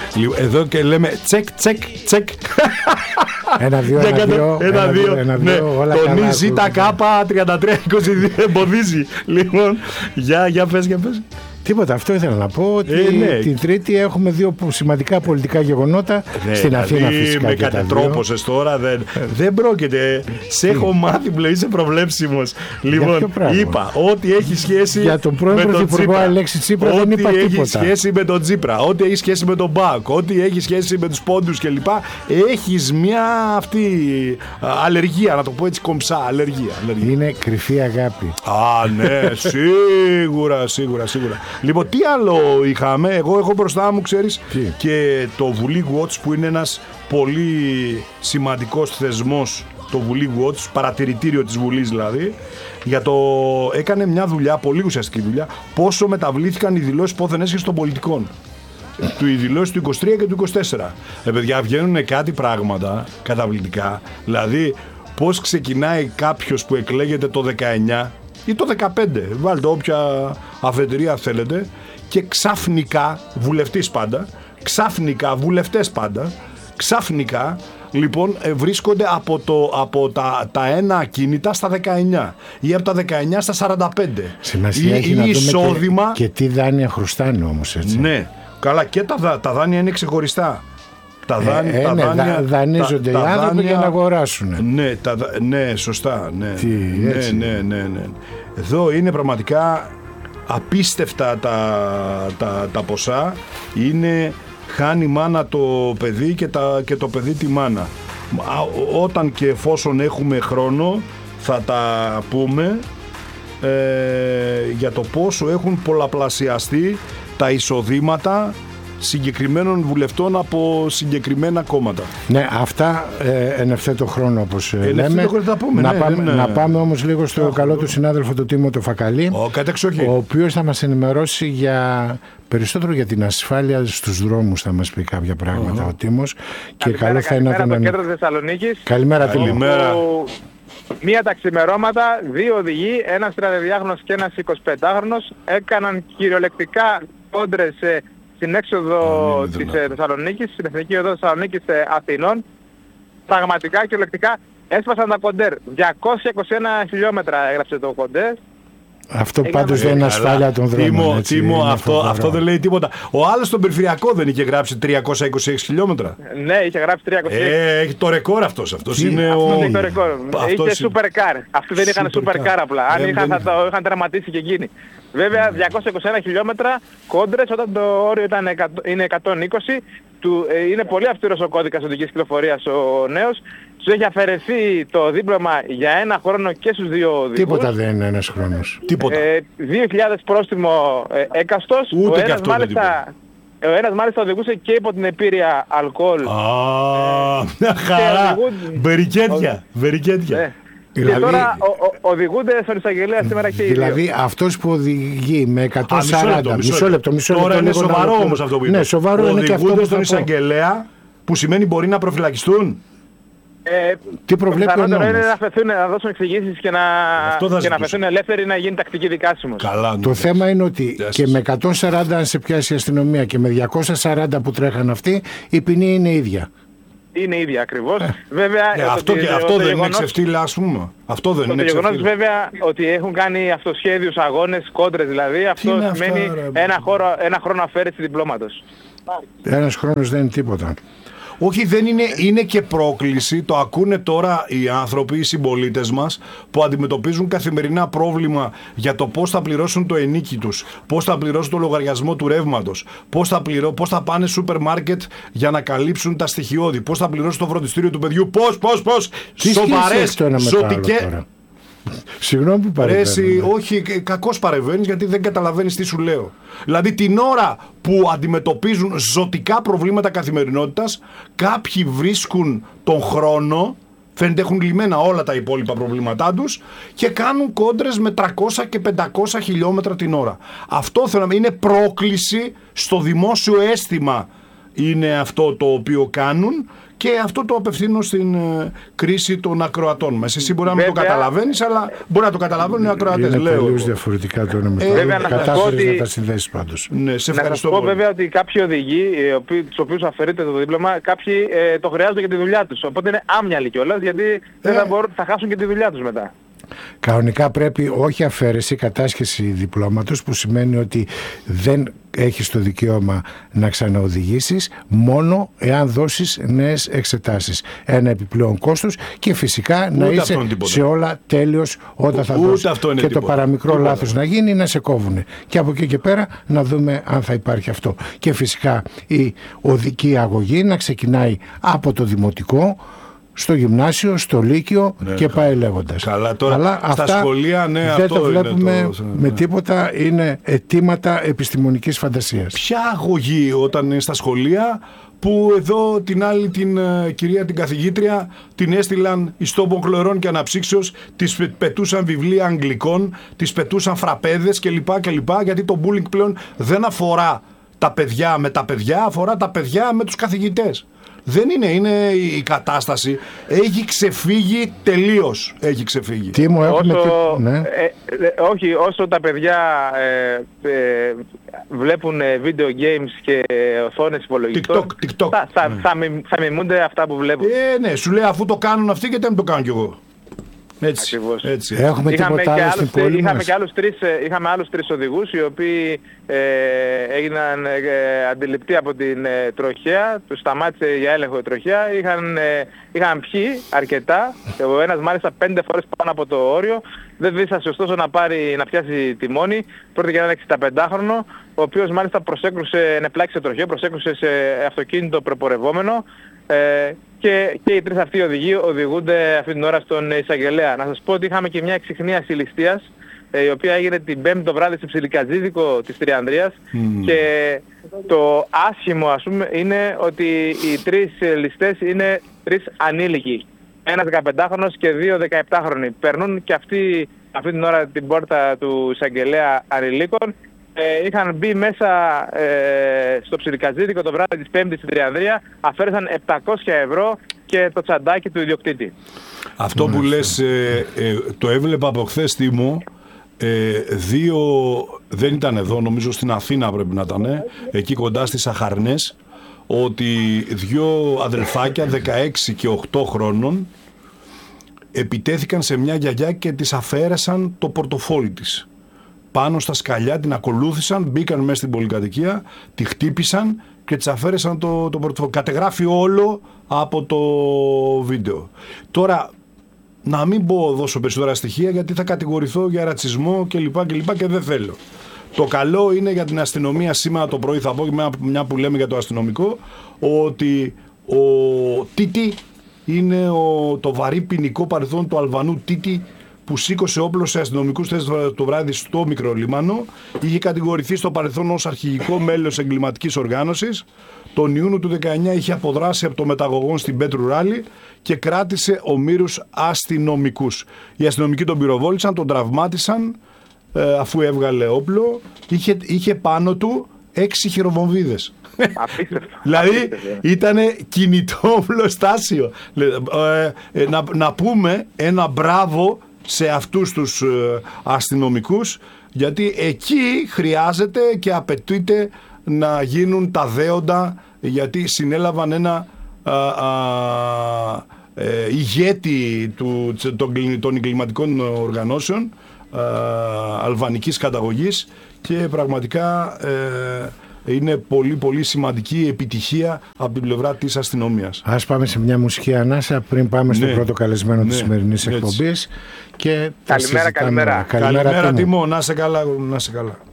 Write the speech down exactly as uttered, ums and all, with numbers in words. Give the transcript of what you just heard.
Εδώ και λέμε τσεκ, τσεκ, τσεκ. Ένα-δύο, ένα-δύο. Ένα-δύο. Το νησί τα κάπα τριάντα τρία είκοσι δύο εμποδίζει. Λοιπόν, για πες, για πες. Τίποτα, αυτό ήθελα να πω, ότι ε, ναι. την Τρίτη έχουμε δύο σημαντικά πολιτικά γεγονότα, ναι, στην Αθήνα δηλαδή, φυσικά με κατετρόπωσες τώρα, δεν, δεν πρόκειται, σε έχω μάθει που είσαι προβλέψιμος. Λοιπόν, είπα, ό,τι έχει σχέση για τον πρώην Πρωθυπουργό Αλέξη Τσίπρα δεν είπα τίποτα. Ό,τι έχει σχέση με τον Τσίπρα, ό,τι έχει σχέση με τον Μπάκ, ό,τι έχει σχέση με τους πόντους κλπ. Έχεις μια αυτή αλλεργία, να το πω έτσι κομψά, αλλεργία. αλλεργία. Είναι κρυφή αγάπη. Α, ναι, σίγουρα, σίγουρα, σίγουρα. Λοιπόν, τι άλλο είχαμε, εγώ έχω μπροστά μου, ξέρεις, τι? Και το Βουλή Watch, που είναι ένας πολύ σημαντικός θεσμός, το Βουλή Watch, παρατηρητήριο της Βουλής δηλαδή, για το έκανε μια δουλειά, πολύ ουσιαστική δουλειά, πόσο μεταβλήθηκαν οι δηλώσεις πόθεν έσχεσης των πολιτικών. Του οι δηλώσεις του είκοσι τρία και του είκοσι τέσσερα. Ε, παιδιά, βγαίνουν κάτι πράγματα καταβλητικά, δηλαδή πώς ξεκινάει κάποιος που εκλέγεται το δεκαεννιά ή το δεκαπέντε, βάλτε όποια αφετηρία θέλετε, και ξαφνικά, βουλευτής πάντα, ξαφνικά, βουλευτές πάντα, ξαφνικά, λοιπόν, βρίσκονται από, το, από τα, τα ένα ακίνητα στα δεκαεννιά ή από τα δεκαεννιά στα σαράντα πέντε. Σημασία έχει να δούμε και, και τι δάνεια χρωστάνε όμως, έτσι. Ναι, καλά, και τα, τα δάνεια είναι ξεχωριστά. Τα δάνεια, ε, τα ναι, δάνεια, δανείζονται τα, οι άνθρωποι δάνεια, για να αγοράσουν. Ναι, τα, ναι, σωστά. Ναι. Τι, ναι, ναι, ναι, ναι. Εδώ είναι πραγματικά απίστευτα τα, τα, τα ποσά. Είναι χάνει μάνα το παιδί και, τα, και το παιδί τη μάνα. Όταν και εφόσον έχουμε χρόνο θα τα πούμε ε, για το πόσο έχουν πολλαπλασιαστεί τα εισοδήματα συγκεκριμένων βουλευτών από συγκεκριμένα κόμματα. Ναι, αυτά ε, εν ευθέτω χρόνο, όπως ε, λέμε. Θα πούμε, να, ναι, πάμε, ναι. να πάμε όμως λίγο στο Ά, καλό του συνάδελφο τον Τίμο το Φακαλή, ο, ο οποίος θα μας ενημερώσει για περισσότερο για την ασφάλεια στους δρόμους, θα μας πει κάποια πράγματα uh-huh. ο Τίμος. Και καλό θα είναι να τον... κέντρο της Θεσσαλονίκης. Καλημέρα, Τίμο. Μία τα ξημερώματα, δύο οδηγοί, ένας τριανταδιάχρονος και ένας εικοσιπεντάχρονος έκαναν κυριολεκτικά κόντρες στην έξοδο oh, της ε, Θεσσαλονίκης, στην Εθνική Οδό Θεσσαλονίκης ε, Αθηνών. Πραγματικά κυριολεκτικά έσπασαν τα κοντέρ. διακόσια είκοσι ένα χιλιόμετρα έγραψε το κοντέρ. Αυτό πάντως δεν είναι ασφάλεια των δρόμων. Τίμο, έτσι, Τίμο αυτό, αυτό δεν λέει τίποτα. Ο άλλος στον περιφερειακό δεν είχε γράψει τριακόσια είκοσι έξι χιλιόμετρα. Ναι, είχε γράψει τριακόσια είκοσι έξι. Ε, έχει το ρεκόρ αυτός. Αυτός Τι, είναι αυτό ο... είναι το ρεκόρ. Είχε supercar. Αυτοί δεν είχαν supercar απλά. Αν είχαν θα το είχαν τερματίσει και εκείνοι. Βέβαια διακόσια είκοσι ένα χιλιόμετρα κόντρες όταν το όριο ήταν είναι εκατόν είκοσι. Του, ε, είναι πολύ αυστηρός ο κώδικας οδικής κυκλοφορίας ο νέος. Σου έχει αφαιρεθεί το δίπλωμα για ένα χρόνο και στους δύο οδηγούς. Τίποτα δεν είναι ένας χρόνος. Τίποτα. Ε, δύο χιλιάδες πρόστιμο ε, έκαστος. Ούτε ο και αυτό μάλιστα, ο ένας μάλιστα οδηγούσε και υπό την επίρρεια αλκοόλ. Α, μια χαρά. Μπερικέτια. Μπερικέτια. Δηλαδή, και τώρα ο, ο, οδηγούνται στον εισαγγελέα σήμερα και οι δηλαδή δύο. αυτός που οδηγεί με εκατόν σαράντα. Α, μισό λεπτό, μισό λεπτό. Τώρα είναι σοβαρό όμως αυτό που είπε. Ναι, σοβαρό είναι και αυτό. Οδηγούνται στον εισαγγελέα, που σημαίνει μπορεί να προφυλακιστούν. Ε, Τι προβλέπει ο νόμος. είναι να, φεθούν, να δώσουν εξηγήσεις και να, και να φεθούν ελεύθεροι να γίνει τακτική δικάσιμος. Καλά, το θέμα είναι ότι yes. και με εκατόν σαράντα αν σε πιάσει η αστυνομία και με διακόσια σαράντα που τρέχαν αυτοί, η ποινή είναι ίδια. Είναι ίδια ακριβώς. Ε. Βέβαια, ε, αυτό και, αυτό δεν είναι ξεφτύλα, ας πούμε. Αυτό δεν το είναι ξεφτύλα. Το γεγονός βέβαια ότι έχουν κάνει αυτοσχέδιους αγώνες, κόντρες δηλαδή, αυτό σημαίνει αυτά, ρε, ένα, χώρο, ένα χρόνο αφαίρεση διπλώματος. Ένας χρόνος δεν είναι τίποτα. Όχι, δεν είναι, είναι και πρόκληση. Το ακούνε τώρα οι άνθρωποι, οι συμπολίτες μας, που αντιμετωπίζουν καθημερινά πρόβλημα για το πώς θα πληρώσουν το ενίκη τους, πώς θα πληρώσουν το λογαριασμό του ρεύματος, πώς θα, πληρώ, πώς θα πάνε σούπερ μάρκετ για να καλύψουν τα στοιχειώδη, πώς θα πληρώσουν το φροντιστήριο του παιδιού, πώς, πώς, πώς. Σοβαρές, ζωτικές. Συγγνώμη που παρεμβαίνεις. Όχι, κακώς παρεμβαίνεις γιατί δεν καταλαβαίνεις τι σου λέω. Δηλαδή την ώρα που αντιμετωπίζουν ζωτικά προβλήματα καθημερινότητας, κάποιοι βρίσκουν τον χρόνο, φαίνεται έχουν λυμμένα όλα τα υπόλοιπα προβλήματά τους και κάνουν κόντρες με τριακόσια και πεντακόσια χιλιόμετρα την ώρα. Αυτό θέλω να είναι πρόκληση στο δημόσιο αίσθημα, είναι αυτό το οποίο κάνουν Και αυτό το απευθύνω στην ε, κρίση των ακροατών μας. Εσύ μπορεί να μην το καταλαβαίνεις, αλλά μπορεί να το καταλαβαίνουν οι ακροατές. Είναι τελείως διαφορετικά το ένα με το άλλο. Κατάφερες να τα συνδέσεις πάντως. Ναι, σε να σας πω πολύ. βέβαια ότι κάποιοι οδηγοί, τους οποίους αφαιρείται το δίπλωμα, κάποιοι ε, το χρειάζονται για τη δουλειά τους. Οπότε είναι άμυαλοι κιόλας, γιατί ε. δεν θα, μπορούν, θα χάσουν και τη δουλειά τους μετά. Κανονικά πρέπει όχι αφαίρεση, κατάσχεση διπλώματος, που σημαίνει ότι δεν έχεις το δικαίωμα να ξαναοδηγήσεις, μόνο εάν δώσεις νέες εξετάσεις. Ένα επιπλέον κόστος και φυσικά να Ούτε είσαι σε όλα τέλειος όταν θα δώσεις. Και τίποτα. Το παραμικρό τίποτα. Λάθος να γίνει να σε κόβουνε. Και από εκεί και πέρα να δούμε αν θα υπάρχει αυτό. Και φυσικά η οδική αγωγή να ξεκινάει από το δημοτικό, στο γυμνάσιο, στο λύκειο, ναι, και πάει λέγοντας. Καλά, τώρα αλλά στα αυτά σχολεία, ναι, δεν αυτό το βλέπουμε είναι το, με ναι. τίποτα, είναι αιτήματα επιστημονικής φαντασίας. Ποια αγωγή όταν είναι στα σχολεία, που εδώ την άλλη την uh, κυρία την καθηγήτρια την έστειλαν εις τόπων χλωρών και αναψύξεως, της πετούσαν βιβλία αγγλικών, της πετούσαν φραπέδες κλπ, κλπ, γιατί το bullying πλέον δεν αφορά τα παιδιά με τα παιδιά, αφορά τα παιδιά με τους καθηγητές. Δεν είναι, είναι η κατάσταση. Έχει ξεφύγει τελείως. Έχει ξεφύγει. Τι μου έχουμε όσο, τι... ναι. ε, ε, όχι, όσο τα παιδιά ε, ε, βλέπουν video games και οθόνες υπολογιστών, TikTok, TikTok. θα, θα, ναι. θα, θα, θα μιμούνται αυτά που βλέπουν. Ε, ναι, σου λέει αφού το κάνουν αυτοί, γιατί δεν το κάνω κι εγώ. Έτσι, έτσι. Έχουμε είχαμε τίποτα άλλο στην πόλη είχαμε μας. Και άλλους τρεις, είχαμε άλλους τρεις οδηγούς οι οποίοι ε, έγιναν ε, αντιληπτοί από την ε, τροχέα, τους σταμάτησε για έλεγχο η τροχέα, είχαν, ε, είχαν πιει αρκετά, ο ένας μάλιστα πέντε φορές πάνω από το όριο, δεν δίστασε ωστόσο να, πάρει, να πιάσει τιμόνι, πρώτη για έναν εξηνταπεντάχρονο, ο οποίος μάλιστα προσέκρουσε, ενεπλάκησε τροχαίο, προσέκρουσε σε αυτοκίνητο προπορευόμενο. Ε, και, και οι τρεις αυτοί οδηγοί οδηγούνται αυτή την ώρα στον εισαγγελέα. Να σας πω ότι είχαμε και μια εξιχνίαση ληστείας, ε, η οποία έγινε την Πέμπτη το βράδυ στο Ψιλικατζίδικο της Τριανδρίας, mm. και το άσχημο ας πούμε είναι ότι οι τρεις ληστές είναι τρεις ανήλικοι. Ένας δεκαπεντάχρονος και δύο δεκαεπτάχρονοι. Περνούν και αυτοί αυτή την ώρα την πόρτα του εισαγγελέα ανηλίκων. Ε, είχαν μπει μέσα ε, στο Ψιλικατζίδικο το βράδυ της Πέμπτης στην Τριανδρία, αφαίρεσαν επτακόσια ευρώ και το τσαντάκι του ιδιοκτήτη. Αυτό που λες ε, ε, το έβλεπα από χθες Τίμω, ε, δύο, δεν ήταν εδώ, νομίζω στην Αθήνα πρέπει να ήταν, εκεί κοντά στις Αχαρνές, ότι δύο αδελφάκια δεκαέξι και οκτώ χρόνων επιτέθηκαν σε μια γιαγιά και της αφαίρεσαν το πορτοφόλι της. Πάνω στα σκαλιά την ακολούθησαν, μπήκαν μέσα στην πολυκατοικία, τη χτύπησαν και της αφαίρεσαν το, το πορτοφόλι. Κατεγράφει όλο από το βίντεο. Τώρα, να μην πω δώσω περισσότερα στοιχεία, γιατί θα κατηγορηθώ για ρατσισμό κλπ. Και, και δεν θέλω. Το καλό είναι για την αστυνομία σήμερα το πρωί, θα πω μια που λέμε για το αστυνομικό, ότι ο Τίτι είναι ο, το βαρύ ποινικό παρελθόν του Αλβανού Τίτι, που σήκωσε όπλο σε αστυνομικούς χθες το βράδυ στο Μικρολίμανο. Είχε κατηγορηθεί στο παρελθόν ως αρχηγικό μέλος εγκληματικής οργάνωσης. Τον Ιούνιο του δεκαεννιά είχε αποδράσει από το μεταγωγόν στην Πέτρου Ράλη και κράτησε ομήρους αστυνομικούς. Οι αστυνομικοί τον πυροβόλησαν, τον τραυμάτισαν ε, αφού έβγαλε όπλο. Είχε, είχε πάνω του έξι χειροβομβίδες. Δηλαδή ήταν κινητό οπλοστάσιο. Ε, ε, να, να πούμε ένα μπράβο σε αυτούς τους ε, αστυνομικούς, γιατί εκεί χρειάζεται και απαιτείται να γίνουν τα δέοντα, γιατί συνέλαβαν ένα α, α, ε, ηγέτη του, των, των εγκληματικών οργανώσεων α, αλβανικής καταγωγής, και πραγματικά ε, είναι πολύ πολύ σημαντική επιτυχία από την πλευρά της αστυνομίας. Ας πάμε σε μια μουσική ανάσα πριν πάμε στο ναι, πρώτο καλεσμένο, ναι, της σημερινής έτσι. εκπομπής. Και καλημέρα, καλημέρα. Καλημέρα, καλημέρα Τίμω, να σε καλά, να σε καλά.